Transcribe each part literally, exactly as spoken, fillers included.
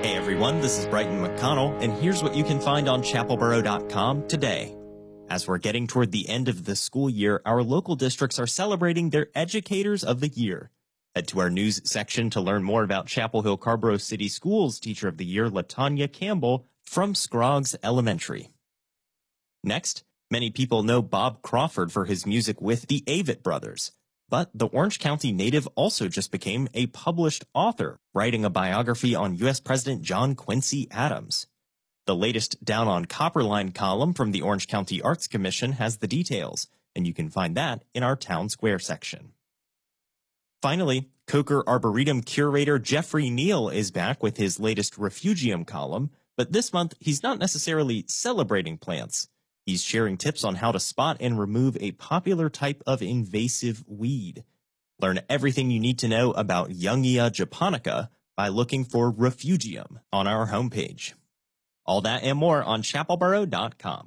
Hey everyone, this is Brighton McConnell, and here's what you can find on chapel borough dot com today. As we're getting toward the end of the school year, our local districts are celebrating their Educators of the Year. Head to our news section to learn more about Chapel Hill Carrboro City Schools Teacher of the Year, LaTanya Campbell from Scroggs Elementary. Next, many people know Bob Crawford for his music with the Avett Brothers. But the Orange County native also just became a published author, writing a biography on U S President John Quincy Adams. The latest Down on Copperline column from the Orange County Arts Commission has the details, and you can find that in our Town Square section. Finally, Coker Arboretum curator Jeffrey Neal is back with his latest Refugium column, but this month he's not necessarily celebrating plants. He's sharing tips on how to spot and remove a popular type of invasive weed. Learn everything you need to know about Youngia japonica by looking for Refugium on our homepage. All that and more on chapel borough dot com.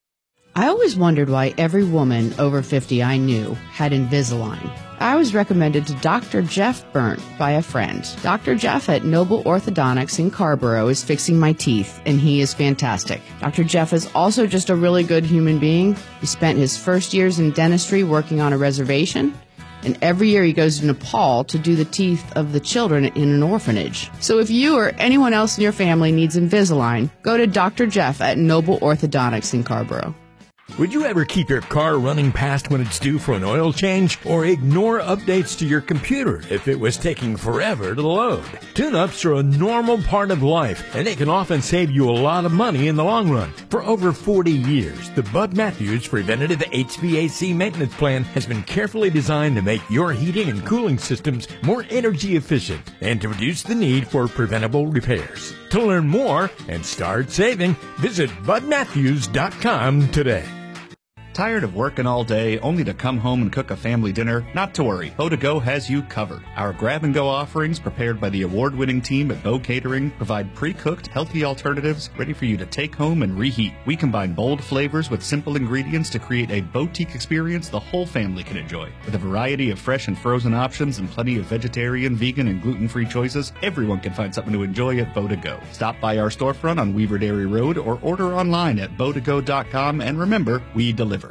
I always wondered why every woman over fifty I knew had Invisalign. I was recommended to Doctor Jeff Burnt by a friend. Doctor Jeff at Noble Orthodontics in Carrboro is fixing my teeth, and he is fantastic. Doctor Jeff is also just a really good human being. He spent his first years in dentistry working on a reservation, and every year he goes to Nepal to do the teeth of the children in an orphanage. So if you or anyone else in your family needs Invisalign, go to Doctor Jeff at Noble Orthodontics in Carrboro. Would you ever keep your car running past when it's due for an oil change, or ignore updates to your computer if it was taking forever to load? Tune-ups are a normal part of life, and they can often save you a lot of money in the long run. For over forty years, the Bud Matthews Preventative H V A C Maintenance Plan has been carefully designed to make your heating and cooling systems more energy efficient and to reduce the need for preventable repairs. To learn more and start saving, visit bud matthews dot com today. Tired of working all day only to come home and cook a family dinner? Not to worry, Bo to Go has you covered. Our grab-and-go offerings, prepared by the award-winning team at Bo Catering, provide pre-cooked, healthy alternatives ready for you to take home and reheat. We combine bold flavors with simple ingredients to create a boutique experience the whole family can enjoy. With a variety of fresh and frozen options and plenty of vegetarian, vegan, and gluten-free choices, everyone can find something to enjoy at Bo to Go. Stop by our storefront on Weaver Dairy Road or order online at bo to go dot com, and remember, we deliver.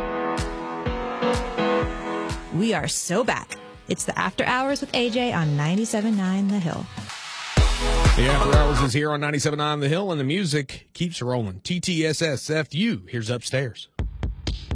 We are so back. It's the After Hours with A J on ninety-seven point nine The Hill. The After Hours is here on ninety-seven point nine The Hill, and the music keeps rolling. T T S S F U, here's Upstairs.